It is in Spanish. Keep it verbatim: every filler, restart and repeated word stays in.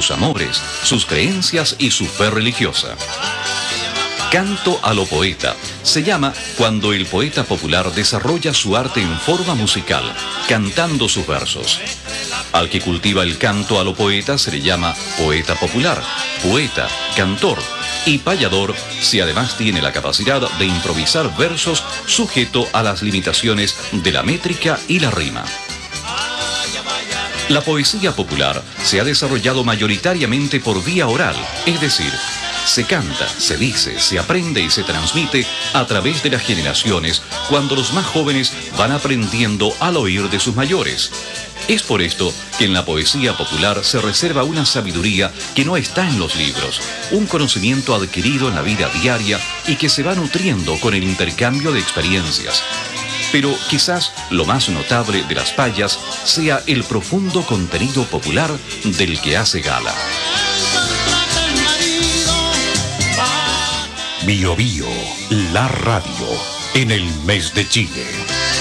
sus amores, sus creencias y su fe religiosa. Canto a lo poeta se llama cuando el poeta popular desarrolla su arte en forma musical, cantando sus versos. Al que cultiva el canto a lo poeta se le llama poeta popular, poeta, cantor y payador si además tiene la capacidad de improvisar versos sujeto a las limitaciones de la métrica y la rima. La poesía popular se ha desarrollado mayoritariamente por vía oral, es decir, se canta, se dice, se aprende y se transmite a través de las generaciones cuando los más jóvenes van aprendiendo al oír de sus mayores. Es por esto que en la poesía popular se reserva una sabiduría que no está en los libros, un conocimiento adquirido en la vida diaria y que se va nutriendo con el intercambio de experiencias. Pero quizás lo más notable de las payas sea el profundo contenido popular del que hace gala. Bio Bio, la radio, en el mes de Chile.